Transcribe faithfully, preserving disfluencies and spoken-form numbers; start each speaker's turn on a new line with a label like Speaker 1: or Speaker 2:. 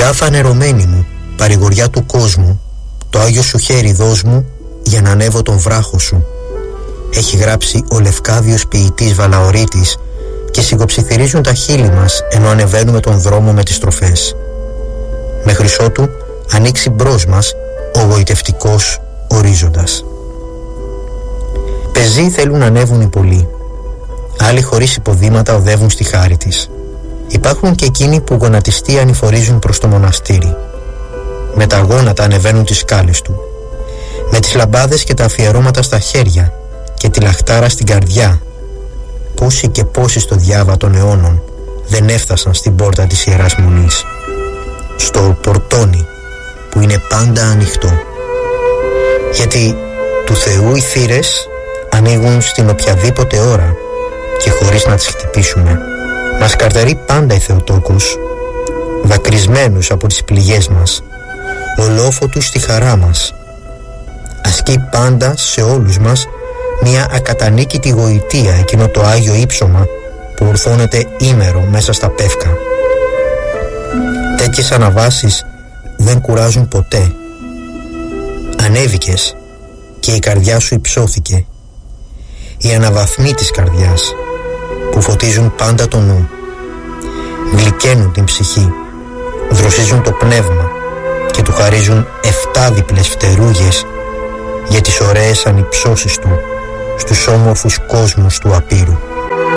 Speaker 1: «Πια φανερωμένη μου, παρηγοριά του κόσμου, το Άγιο σου χέρι δώσ' μου για να ανέβω τον βράχο σου», έχει γράψει ο λευκάδιος ποιητής Βαλαωρίτης, και σιγοψιθυρίζουν τα χείλη μας ενώ ανεβαίνουμε τον δρόμο με τις στροφές. Μέχρι ότου ανοίξει μπρος μας ο γοητευτικός ορίζοντας. Πεζοί θέλουν να ανέβουν οι πολλοί. Άλλοι χωρίς υποδήματα οδεύουν στη χάρη της. Υπάρχουν και εκείνοι που γονατιστοί ανηφορίζουν προς το μοναστήρι. Με τα γόνατα ανεβαίνουν τις σκάλες του. Με τις λαμπάδες και τα αφιερώματα στα χέρια και τη λαχτάρα στην καρδιά. Πόσοι και πόσοι στο διάβα των αιώνων δεν έφτασαν στην πόρτα της Ιεράς Μονής, στο πορτόνι που είναι πάντα ανοιχτό. Γιατί του Θεού οι θύρες ανοίγουν στην οποιαδήποτε ώρα και χωρίς να τις χτυπήσουμε. Μας καρτερεί πάντα η Θεοτόκος, δακρυσμένους από τις πληγές μας, ολόφωτους στη χαρά μας. Ασκεί πάντα σε όλους μας μια ακατανίκητη γοητεία, εκείνο το Άγιο ύψωμα που ορθώνεται ήμερο μέσα στα πεύκα. Τέτοιες αναβάσεις δεν κουράζουν ποτέ. Ανέβηκες και η καρδιά σου υψώθηκε. Οι αναβαθμοί της καρδιάς που φωτίζουν πάντα το νου, γλυκαίνουν την ψυχή, δροσίζουν το πνεύμα και του χαρίζουν εφτάδιπλες φτερούγες για τις ωραίες ανυψώσεις του στους όμορφους κόσμους του απείρου.